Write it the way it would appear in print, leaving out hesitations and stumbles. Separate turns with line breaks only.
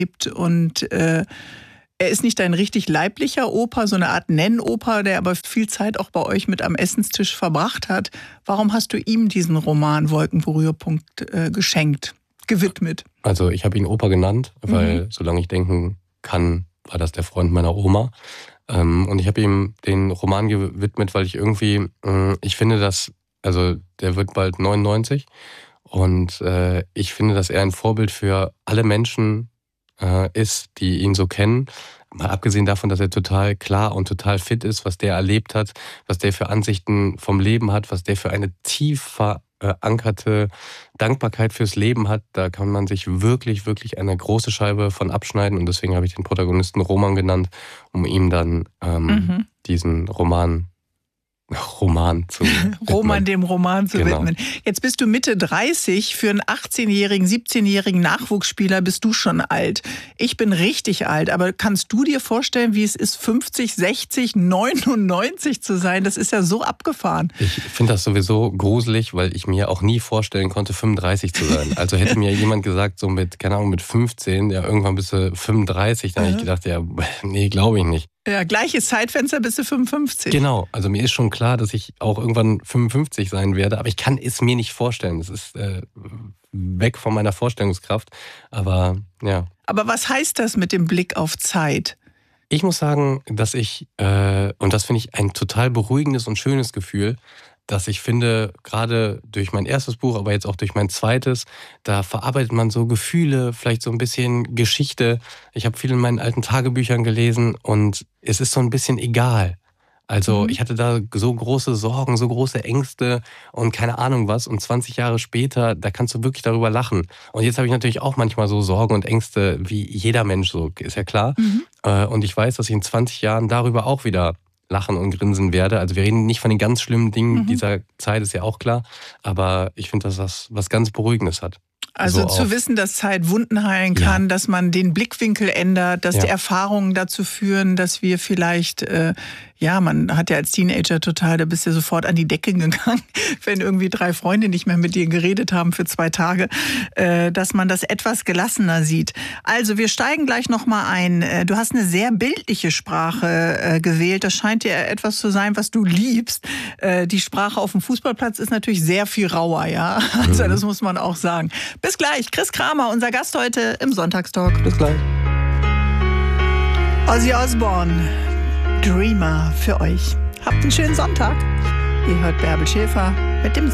Und er ist nicht ein richtig leiblicher Opa, so eine Art Nennopa, der aber viel Zeit auch bei euch mit am Essenstisch verbracht hat. Warum hast du ihm diesen Roman Wolkenberührpunkt gewidmet?
Also ich habe ihn Opa genannt, weil solange ich denken kann, war das der Freund meiner Oma. Und ich habe ihm den Roman gewidmet, weil ich irgendwie, ich finde, dass, also der wird bald 99 und ich finde, dass er ein Vorbild für alle Menschen ist, die ihn so kennen. Mal abgesehen davon, dass er total klar und total fit ist, was der erlebt hat, was der für Ansichten vom Leben hat, was der für eine tief verankerte Dankbarkeit fürs Leben hat. Da kann man sich wirklich, wirklich eine große Scheibe von abschneiden. Und deswegen habe ich den Protagonisten Roman genannt, um ihm dann diesen Roman zu widmen.
Dem Roman zu widmen. Jetzt bist du Mitte 30. Für einen 18-jährigen, 17-jährigen Nachwuchsspieler bist du schon alt. Ich bin richtig alt. Aber kannst du dir vorstellen, wie es ist, 50, 60, 99 zu sein? Das ist ja so abgefahren.
Ich finde das sowieso gruselig, weil ich mir auch nie vorstellen konnte, 35 zu sein. Also hätte mir jemand gesagt, so mit, keine Ahnung, mit 15, ja, irgendwann bist du 35, dann hätte ich gedacht, ja, nee, glaube ich nicht.
Ja, gleiches Zeitfenster bis zu 55.
Genau, also mir ist schon klar, dass ich auch irgendwann 55 sein werde, aber ich kann es mir nicht vorstellen. Das ist weg von meiner Vorstellungskraft, aber ja.
Aber was heißt das mit dem Blick auf Zeit?
Ich muss sagen, dass ich, und das finde ich ein total beruhigendes und schönes Gefühl, dass ich finde, gerade durch mein erstes Buch, aber jetzt auch durch mein zweites, da verarbeitet man so Gefühle, vielleicht so ein bisschen Geschichte. Ich habe viel in meinen alten Tagebüchern gelesen und es ist so ein bisschen egal. Also ich hatte da so große Sorgen, so große Ängste und keine Ahnung was. Und 20 Jahre später, da kannst du wirklich darüber lachen. Und jetzt habe ich natürlich auch manchmal so Sorgen und Ängste, wie jeder Mensch, so ist ja klar. Und ich weiß, dass ich in 20 Jahren darüber auch wieder lachen und grinsen werde. Also wir reden nicht von den ganz schlimmen Dingen dieser Zeit, ist ja auch klar. Aber ich finde, dass das was ganz Beruhigendes hat.
Also zu wissen, dass Zeit Wunden heilen kann, dass man den Blickwinkel ändert, dass die Erfahrungen dazu führen, dass wir vielleicht, man hat ja als Teenager total, da bist du ja sofort an die Decke gegangen, wenn irgendwie 3 Freunde nicht mehr mit dir geredet haben für 2 Tage, dass man das etwas gelassener sieht. Also wir steigen gleich nochmal ein. Du hast eine sehr bildliche Sprache gewählt. Das scheint dir etwas zu sein, was du liebst. Die Sprache auf dem Fußballplatz ist natürlich sehr viel rauer, ja. Also das muss man auch sagen. Bis gleich. Chris Kramer, unser Gast heute im Sonntagstalk.
Bis gleich.
Ozzy Osbourne, Dreamer für euch. Habt einen schönen Sonntag. Ihr hört Bärbel Schäfer mit dem